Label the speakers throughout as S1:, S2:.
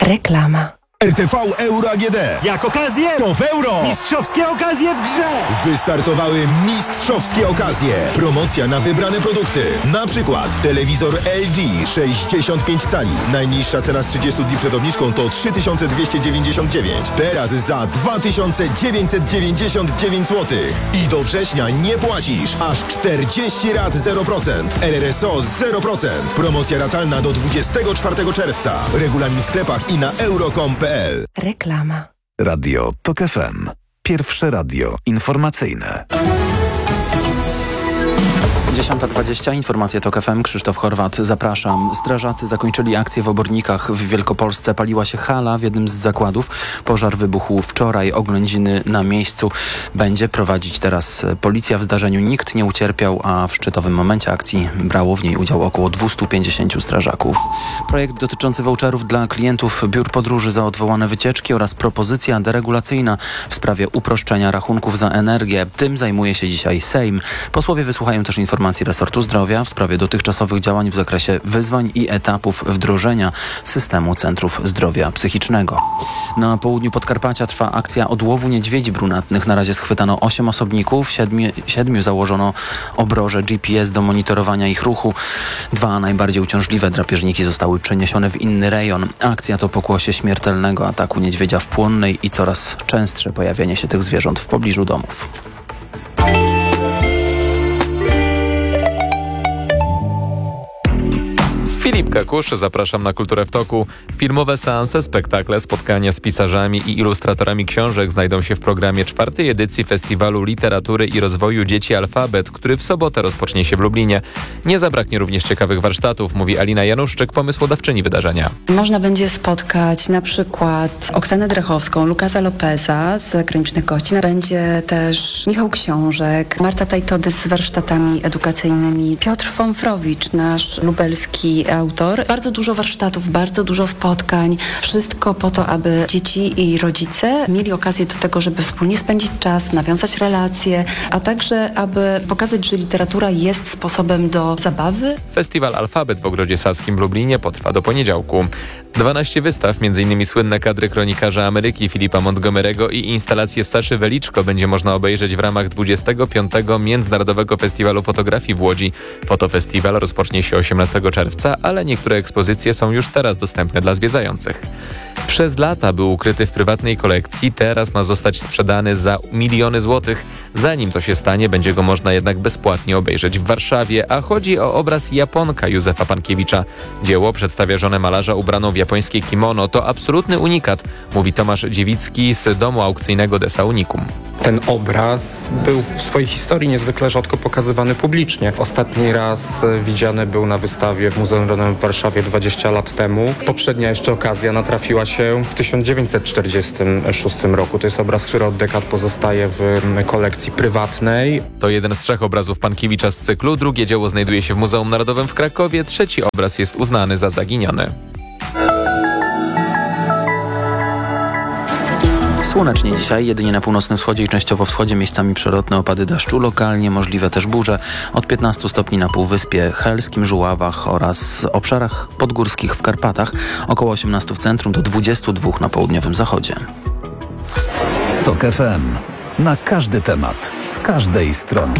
S1: Reklama.
S2: RTV Euro AGD.
S3: Jak okazję, to w euro. Mistrzowskie okazje w grze.
S2: Wystartowały mistrzowskie okazje. Promocja na wybrane produkty. Na przykład telewizor LG 65 cali. Najniższa cena z 30 dni przed obniżką to 3299. Teraz za 2999 zł. I do września nie płacisz. Aż 40 rat 0%. RRSO 0%. Promocja ratalna do 24 czerwca. Regulamin w sklepach i na euro.com.pl.
S1: Reklama.
S4: Radio TOK FM. Pierwsze radio informacyjne.
S5: 10:20, informacje TOK FM, Krzysztof Horwat, zapraszam. Strażacy zakończyli akcję w Obornikach w Wielkopolsce. Paliła się hala w jednym z zakładów. Pożar wybuchł wczoraj, oględziny na miejscu będzie prowadzić teraz policja. W zdarzeniu nikt nie ucierpiał, a w szczytowym momencie akcji brało w niej udział około 250 strażaków. Projekt dotyczący voucherów dla klientów biur podróży za odwołane wycieczki oraz propozycja deregulacyjna w sprawie uproszczenia rachunków za energię. Tym zajmuje się dzisiaj Sejm. Posłowie wysłuchają też informacji resortu zdrowia w sprawie dotychczasowych działań w zakresie wyzwań i etapów wdrożenia systemu centrów zdrowia psychicznego. Na południu Podkarpacia trwa akcja odłowu niedźwiedzi brunatnych. Na razie schwytano 8 osobników, 7 założono obroże GPS do monitorowania ich ruchu. 2 najbardziej uciążliwe drapieżniki zostały przeniesione w inny rejon. Akcja to pokłosie śmiertelnego ataku niedźwiedzia w Płonnej i coraz częstsze pojawianie się tych zwierząt w pobliżu domów.
S6: Filip Kakusz, zapraszam na Kulturę w Toku. Filmowe seanse, spektakle, spotkania z pisarzami i ilustratorami książek znajdą się w programie 4. edycji Festiwalu Literatury i Rozwoju Dzieci Alfabet, który w sobotę rozpocznie się w Lublinie. Nie zabraknie również ciekawych warsztatów, mówi Alina Januszczyk, pomysłodawczyni wydarzenia.
S7: Można będzie spotkać na przykład Oksanę Drechowską, Lukasa Lopeza z Zagranicznych Gości. Będzie też Michał Książek, Marta Tajtody z warsztatami edukacyjnymi, Piotr Fąfrowicz, nasz lubelski autor. Bardzo dużo warsztatów, bardzo dużo spotkań. Wszystko po to, aby dzieci i rodzice mieli okazję do tego, żeby wspólnie spędzić czas, nawiązać relacje, a także, aby pokazać, że literatura jest sposobem do zabawy.
S6: Festiwal Alfabet w Ogrodzie Saskim w Lublinie potrwa do poniedziałku. 12 wystaw, m.in. słynne kadry kronikarza Ameryki Filipa Montgomery'ego i instalację Saszy Weliczko będzie można obejrzeć w ramach 25. Międzynarodowego Festiwalu Fotografii w Łodzi. Fotofestiwal rozpocznie się 18 czerwca, ale niektóre ekspozycje są już teraz dostępne dla zwiedzających. Przez lata był ukryty w prywatnej kolekcji, teraz ma zostać sprzedany za miliony złotych. Zanim to się stanie, będzie go można jednak bezpłatnie obejrzeć w Warszawie, a chodzi o obraz Japonka Józefa Pankiewicza. Dzieło przedstawia żonę malarza ubraną w japońskie kimono. To absolutny unikat, mówi Tomasz Dziewicki z domu aukcyjnego Desa Unicum.
S8: Ten obraz był w swojej historii niezwykle rzadko pokazywany publicznie. Ostatni raz widziany był na wystawie w Muzeum Rodowym w Warszawie 20 lat temu. Poprzednia jeszcze okazja natrafiła się w 1946 roku. To jest obraz, który od dekad pozostaje w kolekcji prywatnej.
S6: To jeden z 3 obrazów Pankiewicza z cyklu. Drugie dzieło znajduje się w Muzeum Narodowym w Krakowie. Trzeci obraz jest uznany za zaginiony.
S5: Słonecznie dzisiaj, jedynie na północnym wschodzie i częściowo wschodzie miejscami przelotne opady deszczu, lokalnie możliwe też burze. Od 15 stopni na Półwyspie Helskim, Żuławach oraz obszarach podgórskich w Karpatach, około 18 w centrum do 22 na południowym zachodzie.
S4: TOK FM. Na każdy temat, z każdej strony.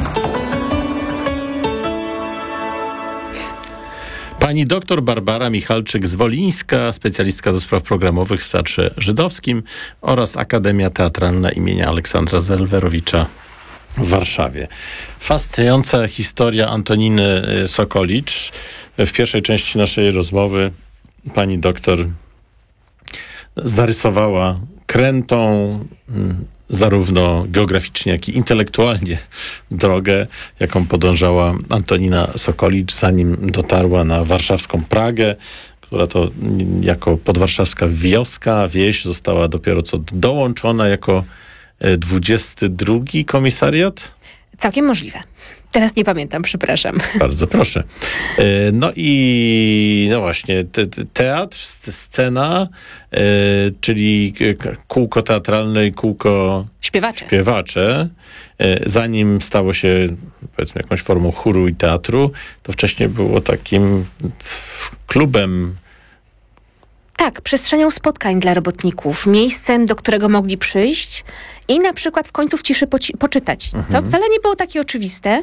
S9: Pani doktor Barbara Michalczyk-Zwolińska, specjalistka do spraw programowych w Teatrze Żydowskim oraz Akademia Teatralna imienia Aleksandra Zelwerowicza w Warszawie. Fascynująca historia Antoniny Sokolicz. W pierwszej części naszej rozmowy pani doktor zarysowała krętą zarówno geograficznie, jak i intelektualnie drogę, jaką podążała Antonina Sokolicz, zanim dotarła na warszawską Pragę, która to jako podwarszawska wieś została dopiero co dołączona jako 22 komisariat.
S10: Całkiem możliwe. Teraz nie pamiętam, przepraszam.
S9: Bardzo proszę. No i no właśnie, teatr, scena, czyli kółko teatralne i kółko śpiewacze. Zanim stało się, powiedzmy, jakąś formą chóru i teatru, to wcześniej było takim klubem
S10: Tak, przestrzenią spotkań dla robotników, miejscem, do którego mogli przyjść i na przykład w końcu w ciszy poczytać, co wcale nie było takie oczywiste.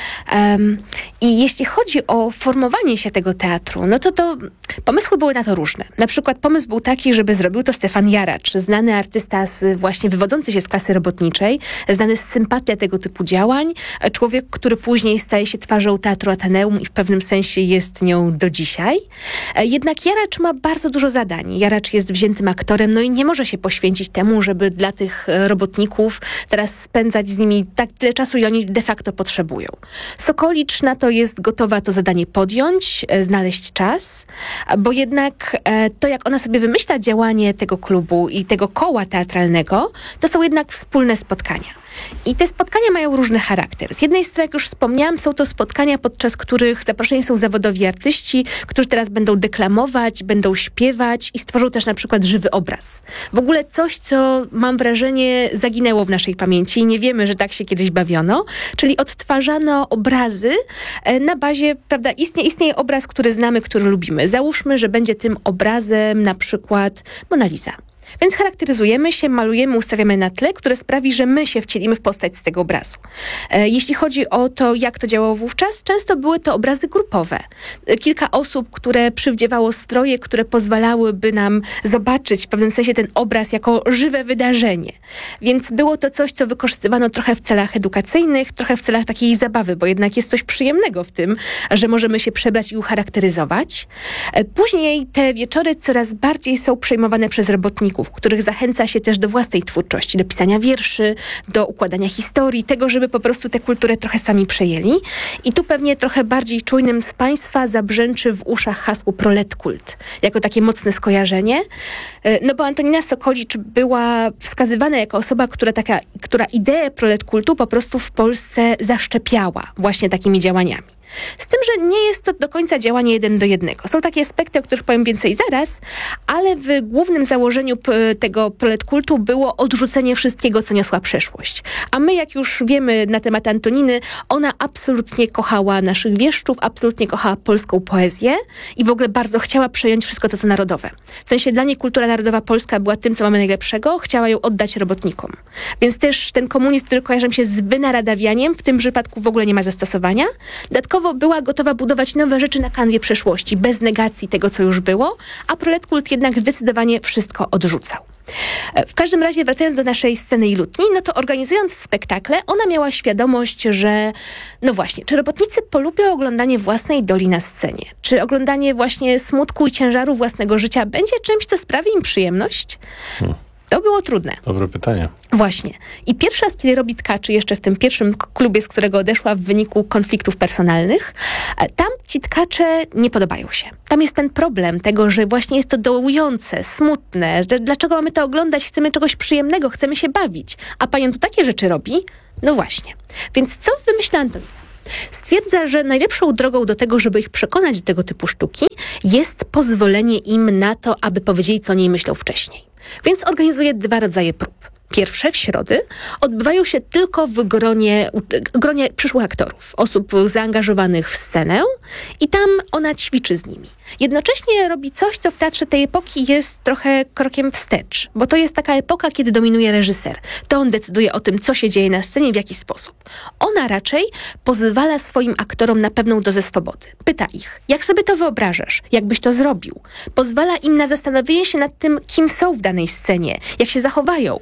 S10: I jeśli chodzi o formowanie się tego teatru, no to pomysły były na to różne. Na przykład pomysł był taki, żeby zrobił to Stefan Jaracz, znany artysta właśnie wywodzący się z klasy robotniczej, znany z sympatii tego typu działań, człowiek, który później staje się twarzą Teatru Ateneum i w pewnym sensie jest nią do dzisiaj. Jednak Jaracz ma bardzo dużo zadań. Jaracz jest wziętym aktorem, no i nie może się poświęcić temu, żeby dla tych robotników teraz spędzać z nimi tak tyle czasu, ile oni de facto potrzebują. Sokolicz na to jest gotowa to zadanie podjąć, znaleźć czas, bo jednak to, jak ona sobie wymyśla działanie tego klubu i tego koła teatralnego, to są jednak wspólne spotkania. I te spotkania mają różny charakter. Z jednej strony, jak już wspomniałam, są to spotkania, podczas których zaproszeni są zawodowi artyści, którzy teraz będą deklamować, będą śpiewać i stworzą też na przykład żywy obraz. W ogóle coś, co mam wrażenie zaginęło w naszej pamięci i nie wiemy, że tak się kiedyś bawiono, czyli odtwarzano obrazy na bazie, prawda, istnieje obraz, który znamy, który lubimy. Załóżmy, że będzie tym obrazem na przykład Mona Lisa. Więc charakteryzujemy się, malujemy, ustawiamy na tle, które sprawi, że my się wcielimy w postać z tego obrazu. Jeśli chodzi o to, jak to działało wówczas, często były to obrazy grupowe. Kilka osób, które przywdziewało stroje, które pozwalałyby nam zobaczyć w pewnym sensie ten obraz jako żywe wydarzenie. Więc było to coś, co wykorzystywano trochę w celach edukacyjnych, trochę w celach takiej zabawy, bo jednak jest coś przyjemnego w tym, że możemy się przebrać i ucharakteryzować. Później te wieczory coraz bardziej są przejmowane przez robotników, których zachęca się też do własnej twórczości, do pisania wierszy, do układania historii, tego, żeby po prostu tę kulturę trochę sami przejęli. I tu pewnie trochę bardziej czujnym z Państwa zabrzęczy w uszach hasło proletkult, jako takie mocne skojarzenie. No bo Antonina Sokolicz była wskazywana jako osoba, która ideę proletkultu po prostu w Polsce zaszczepiała właśnie takimi działaniami. Z tym, że nie jest to do końca działanie 1 do 1. Są takie aspekty, o których powiem więcej zaraz, ale w głównym założeniu tego proletkultu było odrzucenie wszystkiego, co niosła przeszłość. A my, jak już wiemy na temat Antoniny, ona absolutnie kochała naszych wieszczów, absolutnie kochała polską poezję i w ogóle bardzo chciała przejąć wszystko to, co narodowe. W sensie dla niej kultura narodowa polska była tym, co mamy najlepszego, chciała ją oddać robotnikom. Więc też ten komunizm, który kojarzy się z wynaradawianiem, w tym przypadku w ogóle nie ma zastosowania. Dodatkowo była gotowa budować nowe rzeczy na kanwie przeszłości, bez negacji tego, co już było, a proletkult jednak zdecydowanie wszystko odrzucał. W każdym razie, wracając do naszej sceny i lutni, no to organizując spektakle, ona miała świadomość, że no właśnie, czy robotnicy polubią oglądanie własnej doli na scenie? Czy oglądanie właśnie smutku i ciężaru własnego życia będzie czymś, co sprawi im przyjemność? To było trudne.
S9: Dobre pytanie.
S10: Właśnie. I pierwszy raz, kiedy robi tkaczy, jeszcze w tym pierwszym klubie, z którego odeszła w wyniku konfliktów personalnych, tam ci tkacze nie podobają się. Tam jest ten problem tego, że właśnie jest to dołujące, smutne, że dlaczego mamy to oglądać, chcemy czegoś przyjemnego, chcemy się bawić, a panią tu takie rzeczy robi? No właśnie. Więc co wymyśla Antonina? Stwierdza, że najlepszą drogą do tego, żeby ich przekonać do tego typu sztuki, jest pozwolenie im na to, aby powiedzieli, co o niej myślą wcześniej. Więc organizuje 2 rodzaje prób. Pierwsze w środy odbywają się tylko w gronie przyszłych aktorów, osób zaangażowanych w scenę i tam ona ćwiczy z nimi. Jednocześnie robi coś, co w teatrze tej epoki jest trochę krokiem wstecz, bo to jest taka epoka, kiedy dominuje reżyser. To on decyduje o tym, co się dzieje na scenie i w jaki sposób. Ona raczej pozwala swoim aktorom na pewną dozę swobody. Pyta ich, jak sobie to wyobrażasz? Jak byś to zrobił? Pozwala im na zastanowienie się nad tym, kim są w danej scenie, jak się zachowają,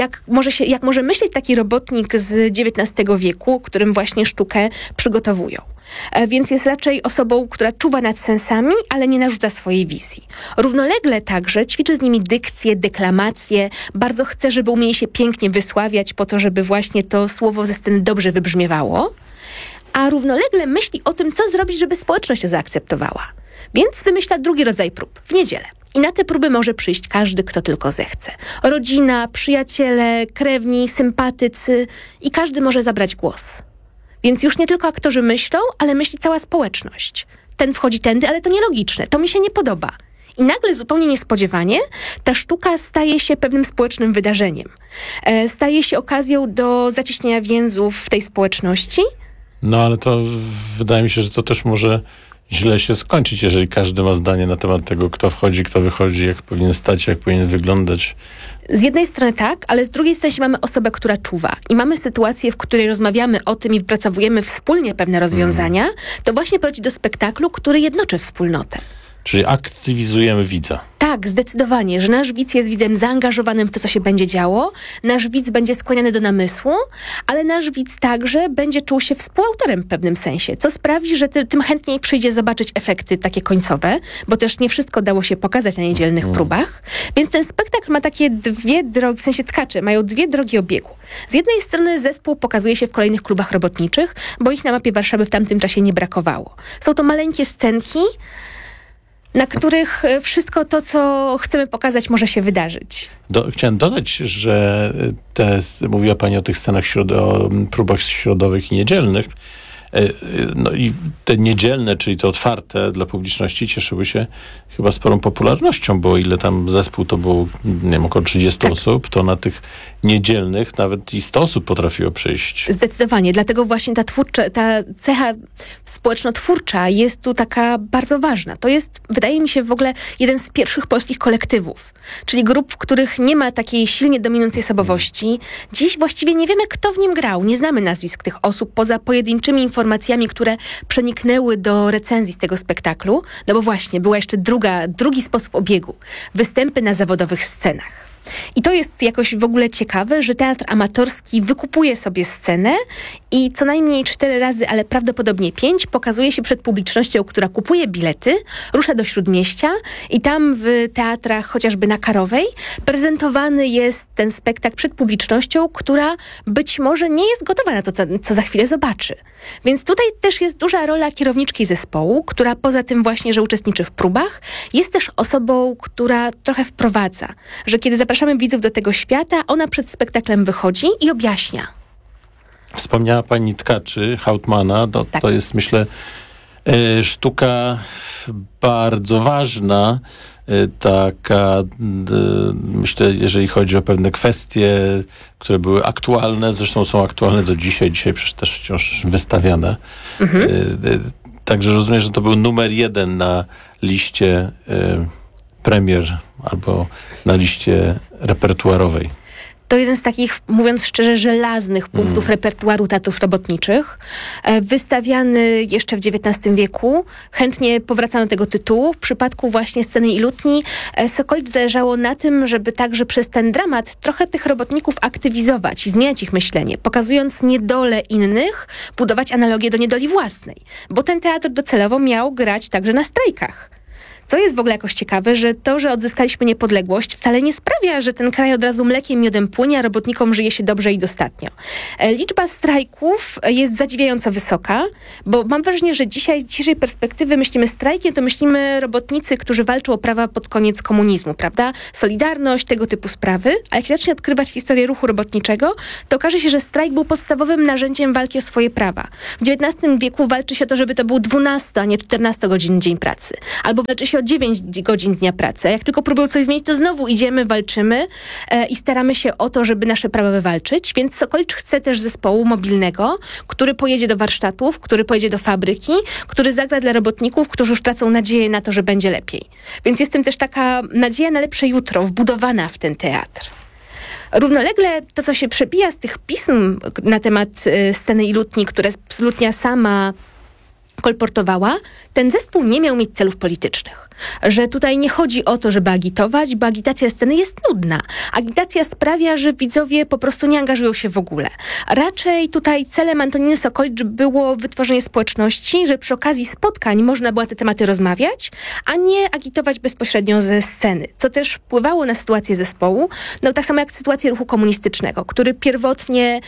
S10: jak może myśleć taki robotnik z XIX wieku, którym właśnie sztukę przygotowują. Więc jest raczej osobą, która czuwa nad sensami, ale nie narzuca swojej wizji. Równolegle także ćwiczy z nimi dykcję, deklamację, bardzo chce, żeby umieli się pięknie wysławiać po to, żeby właśnie to słowo ze sceny dobrze wybrzmiewało, a równolegle myśli o tym, co zrobić, żeby społeczność to zaakceptowała. Więc wymyśla drugi rodzaj prób, w niedzielę. I na te próby może przyjść każdy, kto tylko zechce. Rodzina, przyjaciele, krewni, sympatycy i każdy może zabrać głos. Więc już nie tylko aktorzy myślą, ale myśli cała społeczność. Ten wchodzi tędy, ale to nielogiczne, to mi się nie podoba. I nagle zupełnie niespodziewanie ta sztuka staje się pewnym społecznym wydarzeniem. Staje się okazją do zacieśnienia więzów w tej społeczności.
S9: No ale to wydaje mi się, że to też może źle się skończyć, jeżeli każdy ma zdanie na temat tego, kto wchodzi, kto wychodzi, jak powinien stać, jak powinien wyglądać.
S10: Z jednej strony tak, ale z drugiej strony mamy osobę, która czuwa. I mamy sytuację, w której rozmawiamy o tym i wypracowujemy wspólnie pewne rozwiązania. To właśnie prowadzi do spektaklu, który jednoczy wspólnotę.
S9: Czyli aktywizujemy widza.
S10: Tak, zdecydowanie, że nasz widz jest widzem zaangażowanym w to, co się będzie działo. Nasz widz będzie skłaniany do namysłu, ale nasz widz także będzie czuł się współautorem w pewnym sensie, co sprawi, że tym chętniej przyjdzie zobaczyć efekty takie końcowe, bo też nie wszystko dało się pokazać na niedzielnych próbach. Więc ten spektakl ma takie dwie drogi, w sensie tkacze, mają dwie drogi obiegu. Z jednej strony zespół pokazuje się w kolejnych klubach robotniczych, bo ich na mapie Warszawy w tamtym czasie nie brakowało. Są to maleńkie scenki, na których wszystko to, co chcemy pokazać, może się wydarzyć.
S9: Chciałem dodać, że mówiła Pani o tych scenach, o próbach środowych i niedzielnych. No i te niedzielne, czyli te otwarte dla publiczności, cieszyły się chyba sporą popularnością, bo ile tam zespół to było, nie wiem, około 30 osób, to na tych niedzielnych nawet i 100 osób potrafiło przyjść.
S10: Zdecydowanie, dlatego właśnie ta cecha społeczno-twórcza jest tu taka bardzo ważna. To jest, wydaje mi się, w ogóle jeden z pierwszych polskich kolektywów, czyli grup, w których nie ma takiej silnie dominującej osobowości. Dziś właściwie nie wiemy, kto w nim grał. Nie znamy nazwisk tych osób, poza pojedynczymi informacjami, które przeniknęły do recenzji z tego spektaklu, no bo właśnie była jeszcze drugi sposób obiegu. Występy na zawodowych scenach. I to jest jakoś w ogóle ciekawe, że teatr amatorski wykupuje sobie scenę i co najmniej 4 razy, ale prawdopodobnie 5 pokazuje się przed publicznością, która kupuje bilety, rusza do Śródmieścia i tam w teatrach, chociażby na Karowej, prezentowany jest ten spektakl przed publicznością, która być może nie jest gotowa na to, co za chwilę zobaczy. Więc tutaj też jest duża rola kierowniczki zespołu, która poza tym właśnie, że uczestniczy w próbach, jest też osobą, która trochę wprowadza, że kiedy zapraszamy widzów do tego świata, ona przed spektaklem wychodzi i objaśnia.
S9: Wspomniała Pani tkaczy Hauptmana.
S10: Tak.
S9: To jest, myślę, sztuka bardzo ważna, taka, myślę, jeżeli chodzi o pewne kwestie, które były aktualne, zresztą są aktualne do dzisiaj przecież też wciąż wystawiane. Także rozumiem, że to był numer 1 na liście premier albo na liście repertuarowej.
S10: To jeden z takich, mówiąc szczerze, żelaznych punktów repertuaru teatrów robotniczych. Wystawiany jeszcze w XIX wieku. Chętnie powracano do tego tytułu. W przypadku właśnie Sceny i Lutni Sokolicz zależało na tym, żeby także przez ten dramat trochę tych robotników aktywizować i zmieniać ich myślenie, pokazując niedolę innych, budować analogię do niedoli własnej. Bo ten teatr docelowo miał grać także na strajkach. Co jest w ogóle jakoś ciekawe, że to, że odzyskaliśmy niepodległość, wcale nie sprawia, że ten kraj od razu mlekiem, miodem płynie, a robotnikom żyje się dobrze i dostatnio. Liczba strajków jest zadziwiająco wysoka, bo mam wrażenie, że z dzisiejszej perspektywy myślimy strajkiem, to myślimy robotnicy, którzy walczą o prawa pod koniec komunizmu, prawda? Solidarność, tego typu sprawy. A jak się zacznie odkrywać historię ruchu robotniczego, to okaże się, że strajk był podstawowym narzędziem walki o swoje prawa. W XIX wieku walczy się o to, żeby to był 12, a nie 14-godzinny dzień pracy. Albo walczy się o 9 godzin dnia pracy. A jak tylko próbują coś zmienić, to znowu idziemy, walczymy i staramy się o to, żeby nasze prawa wywalczyć. Więc Sokolicz chce też zespołu mobilnego, który pojedzie do warsztatów, który pojedzie do fabryki, który zagra dla robotników, którzy już tracą nadzieję na to, że będzie lepiej. Więc jest tym też taka nadzieja na lepsze jutro, wbudowana w ten teatr. Równolegle to, co się przebija z tych pism na temat Sceny i Lutni, które Lutnia sama kolportowała, ten zespół nie miał mieć celów politycznych. Że tutaj nie chodzi o to, żeby agitować, bo agitacja sceny jest nudna. Agitacja sprawia, że widzowie po prostu nie angażują się w ogóle. Raczej tutaj celem Antoniny Sokolicz było wytworzenie społeczności, że przy okazji spotkań można było te tematy rozmawiać, a nie agitować bezpośrednio ze sceny. Co też wpływało na sytuację zespołu, no tak samo jak sytuację ruchu komunistycznego, który pierwotnie,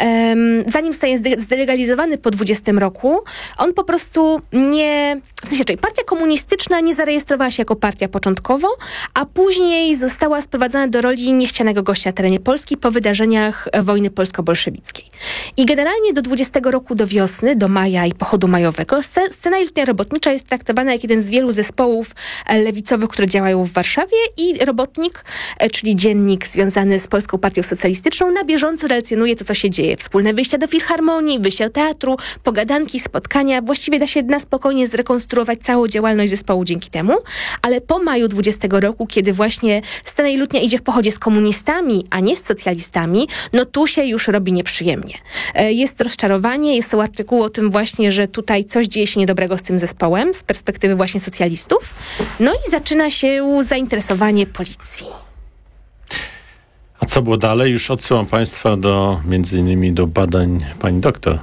S10: zanim zostaje zdelegalizowany po 20 roku, on po prostu nie... W sensie, czyli partia komunistyczna nie zarejestrowała się jako partia początkowo, a później została sprowadzona do roli niechcianego gościa na terenie Polski po wydarzeniach wojny polsko-bolszewickiej. I generalnie do 20 roku, do wiosny, do maja i pochodu majowego, Scena i Lutnia Robotnicza jest traktowana jak jeden z wielu zespołów lewicowych, które działają w Warszawie i Robotnik, czyli dziennik związany z Polską Partią Socjalistyczną, na bieżąco relacjonuje to, co się dzieje. Wspólne wyjścia do filharmonii, wyjścia do teatru, pogadanki, spotkania. Właściwie da się na spokojnie zrekonstruować całą działalność zespołu dzięki temu, ale po maju 20 roku, kiedy właśnie Stanley Lutnia idzie w pochodzie z komunistami, a nie z socjalistami, no tu się już robi nieprzyjemnie. Jest rozczarowanie, są artykuły o tym właśnie, że tutaj coś dzieje się niedobrego z tym zespołem, z perspektywy właśnie socjalistów. No i zaczyna się zainteresowanie policji.
S9: A co było dalej? Już odsyłam Państwa między innymi do badań pani doktor,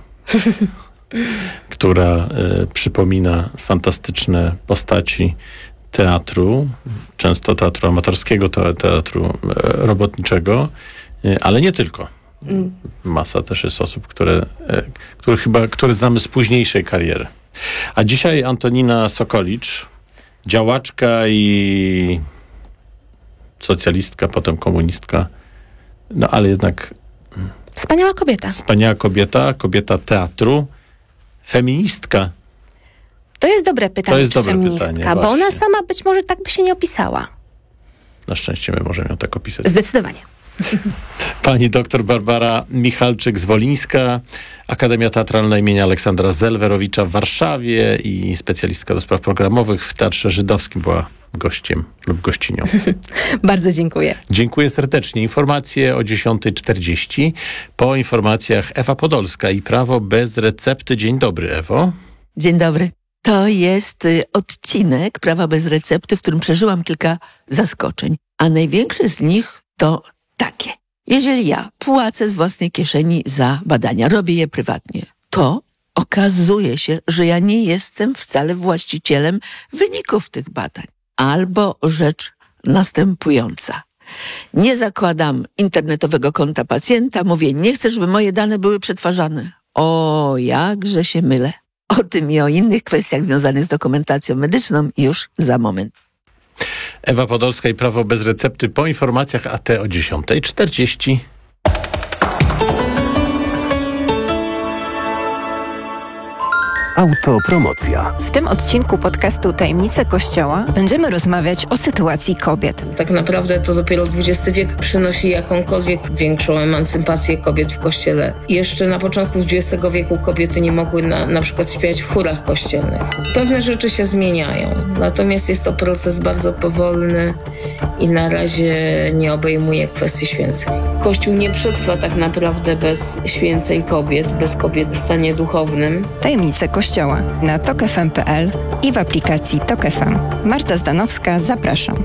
S9: która przypomina fantastyczne postaci teatru, często teatru amatorskiego, teatru robotniczego, ale nie tylko. Masa też jest osób, które znamy z późniejszej kariery. A dzisiaj Antonina Sokolicz, działaczka i socjalistka, potem komunistka, no ale jednak
S10: Wspaniała kobieta.
S9: Wspaniała kobieta teatru, feministka.
S10: To jest dobre pytanie, czy feministka,
S9: pytanie,
S10: bo ona sama być może tak by się nie opisała.
S9: Na szczęście my możemy ją tak opisać.
S10: Zdecydowanie.
S9: Pani doktor Barbara Michalczyk-Zwolińska, Akademia Teatralna imienia Aleksandra Zelwerowicza w Warszawie i specjalistka do spraw programowych w Teatrze Żydowskim była gościem lub gościnią.
S10: Bardzo dziękuję.
S9: Dziękuję serdecznie. Informacje o 10:40. Po informacjach Ewa Podolska i Prawo bez recepty. Dzień dobry, Ewo.
S1: Dzień dobry. To jest odcinek Prawa bez recepty, w którym przeżyłam kilka zaskoczeń. A największe z nich to takie. Jeżeli ja płacę z własnej kieszeni za badania, robię je prywatnie, to okazuje się, że ja nie jestem wcale właścicielem wyników tych badań. Albo rzecz następująca. Nie zakładam internetowego konta pacjenta, mówię, nie chcę, żeby moje dane były przetwarzane. O, jakże się mylę. O tym i o innych kwestiach związanych z dokumentacją medyczną już za moment.
S9: Ewa Podolska i Prawo bez recepty po informacjach AT o 10:40.
S11: Autopromocja. W tym odcinku podcastu Tajemnice Kościoła będziemy rozmawiać o sytuacji kobiet.
S12: Tak naprawdę to dopiero XX wiek przynosi jakąkolwiek większą emancypację kobiet w Kościele. Jeszcze na początku XX wieku kobiety nie mogły na przykład śpiewać w chórach kościelnych. Pewne rzeczy się zmieniają, natomiast jest to proces bardzo powolny i na razie nie obejmuje kwestii święceń. Kościół nie przetrwa tak naprawdę bez święceń kobiet, bez kobiet w stanie duchownym.
S11: Tajemnice Kościoła na tokfm.pl i w aplikacji Tok FM. Marta Zdanowska, zapraszam.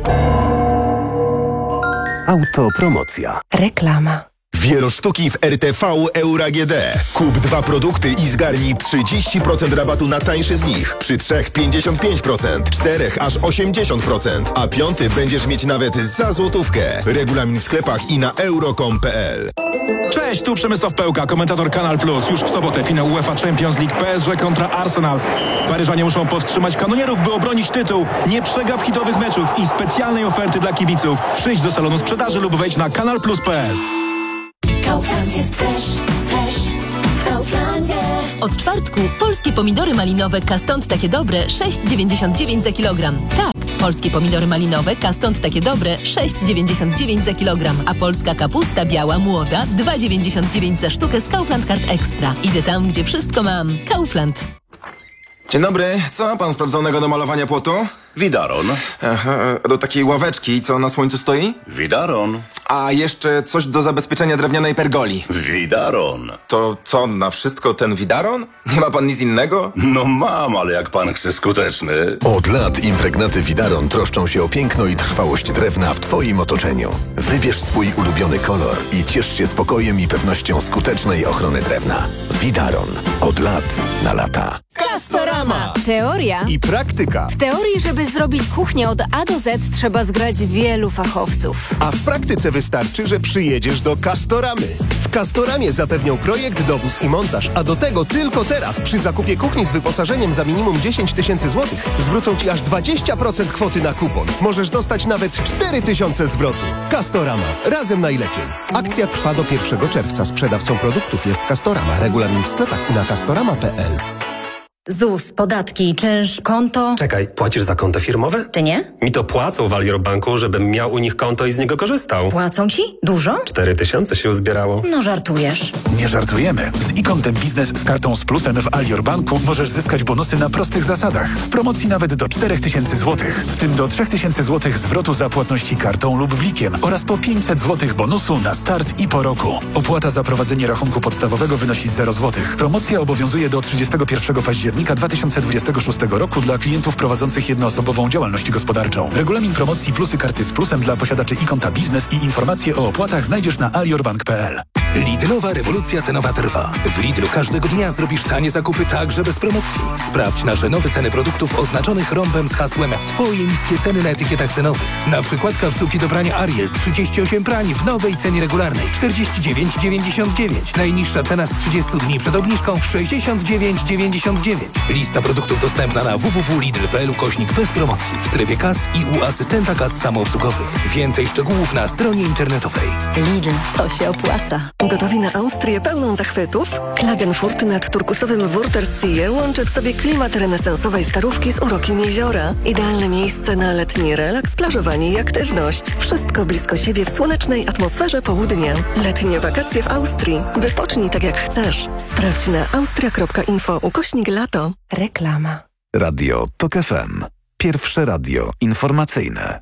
S2: Autopromocja.
S11: Reklama.
S2: Wielosztuki w RTV Euro AGD. Kup 2 produkty i zgarnij 30% rabatu na tańszy z nich. Przy 3 55%, 4 aż 80%, a 5 będziesz mieć nawet za złotówkę. Regulamin w sklepach i na euro.com.pl.
S13: Cześć, tu Przemysław Pełka, komentator Kanal Plus. Już w sobotę finał UEFA Champions League, PSG kontra Arsenal. Paryżanie muszą powstrzymać kanonierów, by obronić tytuł. Nie przegap hitowych meczów i specjalnej oferty dla kibiców. Przyjdź do salonu sprzedaży lub wejdź na kanalplus.pl.
S14: Kaufland jest fresh w Kauflandzie. Od czwartku polskie pomidory malinowe Kastąd takie dobre 6,99 za kilogram. Tak, polskie pomidory malinowe Kastąd takie dobre 6,99 za kilogram. A polska kapusta biała młoda 2,99 za sztukę z Kaufland Card Extra. Idę tam, gdzie wszystko mam. Kaufland.
S15: Dzień dobry. Co ma pan sprawdzonego do malowania płotu?
S16: Widaron.
S15: Aha, do takiej ławeczki, co na słońcu stoi?
S16: Widaron.
S15: A jeszcze coś do zabezpieczenia drewnianej pergoli.
S16: Widaron.
S15: To co, na wszystko ten widaron? Nie ma pan nic innego?
S16: No mam, ale jak pan chce skuteczny.
S2: Od lat impregnaty Widaron troszczą się o piękno i trwałość drewna w twoim otoczeniu. Wybierz swój ulubiony kolor i ciesz się spokojem i pewnością skutecznej ochrony drewna. Widaron. Od lat na lata.
S17: Castorama. Teoria
S2: i praktyka.
S17: W teorii, żeby zrobić kuchnię od A do Z, trzeba zgrać wielu fachowców.
S18: A w praktyce wystarczy, że przyjedziesz do Castoramy. W Castoramie zapewnią projekt, dowóz i montaż, a do tego tylko teraz przy zakupie kuchni z wyposażeniem za minimum 10 000 złotych zwrócą Ci aż 20% kwoty na kupon. Możesz dostać nawet 4 000 zwrotu. Castorama. Razem najlepiej. Akcja trwa do 1 czerwca. Sprzedawcą produktów jest Castorama. Regulamin w sklepach i na castorama.pl.
S19: ZUS, podatki, czynsz, konto.
S20: Czekaj, płacisz za konto firmowe?
S19: Ty nie?
S20: Mi to płacą w Alior Banku, żebym miał u nich konto i z niego korzystał.
S19: Płacą ci? Dużo?
S20: 4000 się uzbierało.
S19: No żartujesz.
S21: Nie żartujemy. Z iKontem Biznes z kartą z plusem w Alior Banku możesz zyskać bonusy na prostych zasadach. W promocji nawet do 4000 zł. W tym do 3000 zł zwrotu za płatności kartą lub blikiem oraz po 500 zł bonusu na start i po roku. Opłata za prowadzenie rachunku podstawowego wynosi 0 zł. Promocja obowiązuje do 31 października 2026 roku dla klientów prowadzących jednoosobową działalność gospodarczą. Regulamin promocji plusy karty z plusem dla posiadaczy iKonta Biznes i informacje o opłatach znajdziesz na aliorbank.pl.
S22: Lidlowa rewolucja cenowa trwa. W Lidlu każdego dnia zrobisz tanie zakupy także bez promocji. Sprawdź nasze nowe ceny produktów oznaczonych rąbem z hasłem Twoje niskie ceny na etykietach cenowych. Na przykład kapsułki do prania Ariel 38 prań w nowej cenie regularnej 49,99. Najniższa cena z 30 dni przed obniżką 69,99. Lista produktów dostępna na www.lidl.pl/. bez promocji w strefie kas i u asystenta kas samoobsługowych. Więcej szczegółów na stronie internetowej.
S23: Lidl, to się opłaca. Gotowi na Austrię pełną zachwytów? Klagenfurt nad turkusowym Wörthersee łączy w sobie klimat renesansowej starówki z urokiem jeziora. Idealne miejsce na letni relaks, plażowanie i aktywność. Wszystko blisko siebie w słonecznej atmosferze południa. Letnie wakacje w Austrii. Wypocznij tak jak chcesz. Sprawdź na austria.info/lato. Reklama.
S4: Radio TOK FM. Pierwsze radio informacyjne.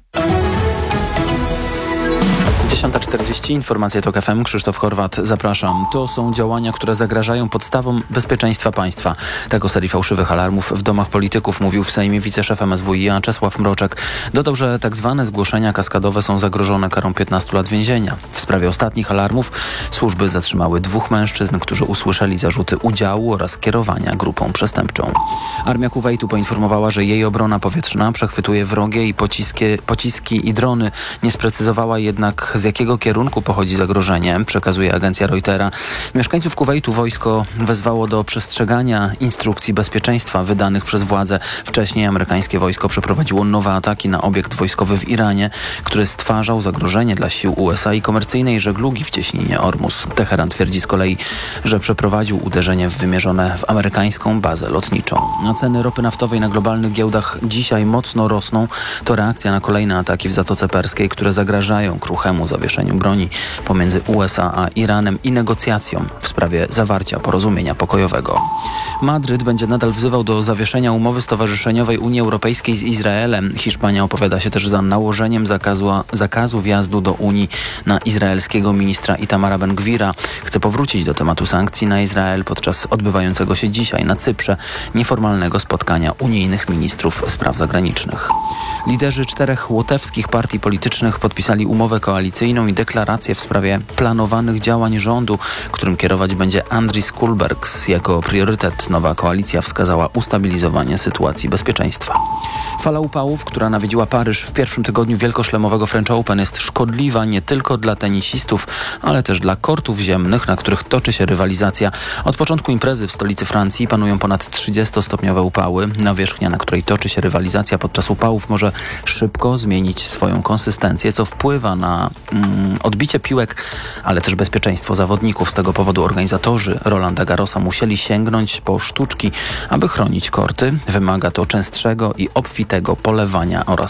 S5: 10:40, informacje TOK FM, Krzysztof Horwat, zapraszam. To są działania, które zagrażają podstawom bezpieczeństwa państwa. Tak o serii fałszywych alarmów w domach polityków mówił w Sejmie wiceszef MSWiA Czesław Mroczek. Dodał, że tak zwane zgłoszenia kaskadowe są zagrożone karą 15 lat więzienia. W sprawie ostatnich alarmów służby zatrzymały 2 mężczyzn, którzy usłyszeli zarzuty udziału oraz kierowania grupą przestępczą. Armia Kuwejtu poinformowała, że jej obrona powietrzna przechwytuje wrogie i pociski i drony. Nie sprecyzowała jednak, z jakiego kierunku pochodzi zagrożenie, przekazuje agencja Reutera. Mieszkańców Kuwejtu wojsko wezwało do przestrzegania instrukcji bezpieczeństwa wydanych przez władze. Wcześniej amerykańskie wojsko przeprowadziło nowe ataki na obiekt wojskowy w Iranie, który stwarzał zagrożenie dla sił USA i komercyjnej żeglugi w cieśninie Ormus. Teheran twierdzi z kolei, że przeprowadził uderzenie wymierzone w amerykańską bazę lotniczą. A ceny ropy naftowej na globalnych giełdach dzisiaj mocno rosną. To reakcja na kolejne ataki w Zatoce Perskiej, które zagrażają kruchemu zawieszeniu broni pomiędzy USA a Iranem i negocjacjom w sprawie zawarcia porozumienia pokojowego. Madryt będzie nadal wzywał do zawieszenia umowy stowarzyszeniowej Unii Europejskiej z Izraelem. Hiszpania opowiada się też za nałożeniem zakazu wjazdu do Unii na izraelskiego ministra Itamara Ben-Gvira. Chce powrócić do tematu sankcji na Izrael podczas odbywającego się dzisiaj na Cyprze nieformalnego spotkania unijnych ministrów spraw zagranicznych. Liderzy 4 łotewskich partii politycznych podpisali umowę koalicyjną i deklarację w sprawie planowanych działań rządu, którym kierować będzie Andris Kulbergs. Jako priorytet nowa koalicja wskazała ustabilizowanie sytuacji bezpieczeństwa. Fala upałów, która nawiedziła Paryż w pierwszym tygodniu wielkoszlemowego French Open, jest szkodliwa nie tylko dla tenisistów, ale też dla kortów ziemnych, na których toczy się rywalizacja. Od początku imprezy w stolicy Francji panują ponad 30-stopniowe upały. Nawierzchnia, na której toczy się rywalizacja podczas upałów, może szybko zmienić swoją konsystencję, co wpływa na odbicie piłek, ale też bezpieczeństwo zawodników. Z tego powodu organizatorzy Rolanda Garrosa musieli sięgnąć po sztuczki, aby chronić korty. Wymaga to częstszego i obfitego polewania oraz